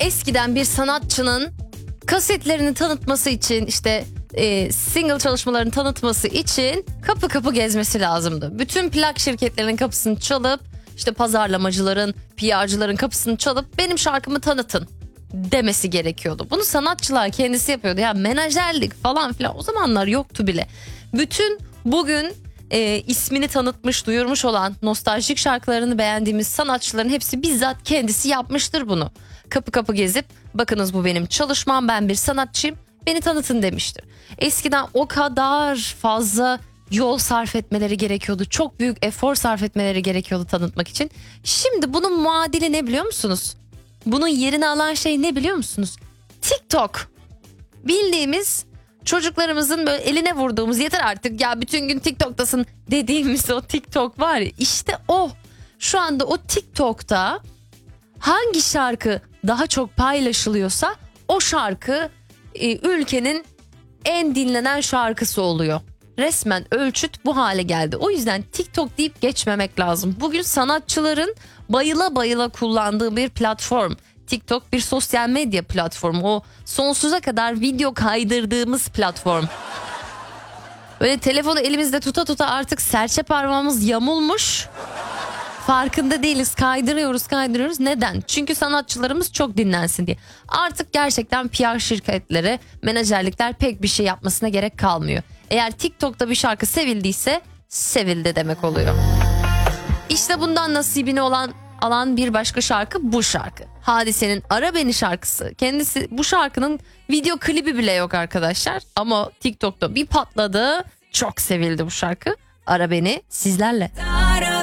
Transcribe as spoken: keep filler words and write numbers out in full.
eskiden bir sanatçının kasetlerini tanıtması için, işte e, single çalışmalarını tanıtması için kapı kapı gezmesi lazımdı. Bütün plak şirketlerinin kapısını çalıp, işte pazarlamacıların, P R'cıların kapısını çalıp benim şarkımı tanıtın demesi gerekiyordu. Bunu sanatçılar kendisi yapıyordu. Ya menajerlik falan filan o zamanlar yoktu bile. Bütün bugün e, ismini tanıtmış, duyurmuş olan, nostaljik şarkılarını beğendiğimiz sanatçıların hepsi bizzat kendisi yapmıştır bunu. Kapı kapı gezip bakınız bu benim çalışmam, ben bir sanatçıyım, beni tanıtın demiştir. Eskiden o kadar fazla yol sarf etmeleri gerekiyordu. Çok büyük efor sarf etmeleri gerekiyordu tanıtmak için. Şimdi bunun muadili ne biliyor musunuz? Bunun yerini alan şey ne biliyor musunuz? TikTok. Bildiğimiz çocuklarımızın böyle eline vurduğumuz, yeter artık ya bütün gün TikTok'tasın dediğimiz o TikTok var ya, işte o. Şu anda o TikTok'ta hangi şarkı daha çok paylaşılıyorsa o şarkı e, ülkenin en dinlenen şarkısı oluyor. Resmen ölçüt bu hale geldi. O yüzden TikTok deyip geçmemek lazım. Bugün sanatçıların bayıla bayıla kullandığı bir platform. TikTok bir sosyal medya platformu. O sonsuza kadar video kaydırdığımız platform. Böyle telefonu elimizde tuta tuta artık serçe parmağımız yamulmuş. Farkında değiliz, kaydırıyoruz kaydırıyoruz. Neden? Çünkü sanatçılarımız çok dinlensin diye. Artık gerçekten P R şirketleri, menajerlikler pek bir şey yapmasına gerek kalmıyor. Eğer TikTok'ta bir şarkı sevildiyse sevildi demek oluyor. İşte bundan nasibini olan alan bir başka şarkı bu şarkı. Hadise'nin Ara Beni şarkısı. Kendisi, bu şarkının video klibi bile yok arkadaşlar. Ama TikTok'ta bir patladı. Çok sevildi bu şarkı. Ara Beni sizlerle.